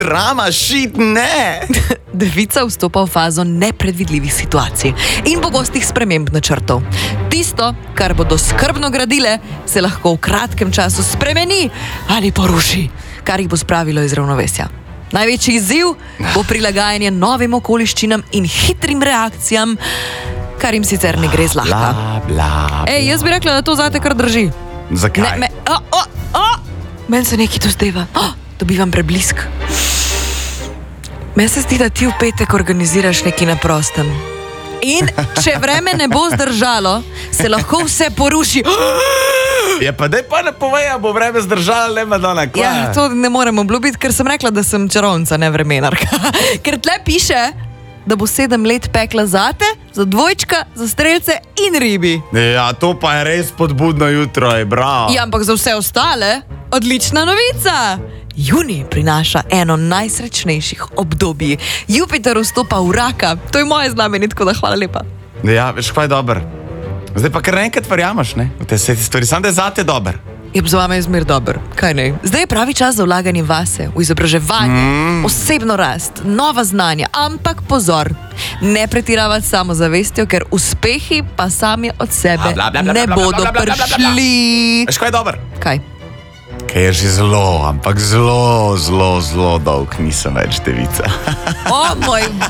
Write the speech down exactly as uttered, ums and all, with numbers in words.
Drama, šit, ne! Devica vstopa v fazo nepredvidljivih situacij in pogostih sprememb načrtov. Tisto, kar bodo skrbno gradile, se lahko v kratkem času spremeni ali poruši, kar jih bo spravilo iz ravnovesja. Največji izziv bo prilagajanje novim okoliščinam in hitrim reakcijam, kar jim sicer ne gre zlahka. Bla, bla, bla. Ej, jaz bi rekla, da to zate kar drži. Zakaj? Ne, me, o, o, o, meni se nekaj tu zdeva. O, dobivam preblisk. Meni se zdi, da ti v petek organiziraš nekaj na prostem. In če vreme ne bo zdržalo, se lahko vse poruši. Ja, pa daj pa ne povej, a bo vreme zdržalo, ne Madonna, kva? Ja, to ne morem obljubiti, ker sem rekla, da sem čarovnica, ne vremenarka. Ker tle piše, da bo sedem let pekla zate, za dvojčka, za strelce in ribi. Ja, to pa je res podbudno jutro, je bravo. Ja, ampak za vse ostale, odlična novica. Junij prinaša eno najsrečnejših obdobij. Jupiter vstopa v Raka. To je moje znamenje, tako da hvala lepa. Ja, veš, kva je dober. Zdaj pa kar enkrat verjamaš, ne? V te sveti stvari, samo da je zate dober. Je z vami izmer dober, kaj ne? Zdaj je pravi čas za vlaganje vase, v izobraževanje, mm. osebno rast, nova znanja, ampak pozor, ne pretiravati samozavestjo, ker uspehi pa sami od sebe Bla, bla, bla, bla, ne bla, bla, bodo bla, bla, bla, bla, bla. prišli. Veš, kva je dober? Kaj? Kaj je že zelo, ampak zelo, zelo, zelo dolg nisem več devica. O moj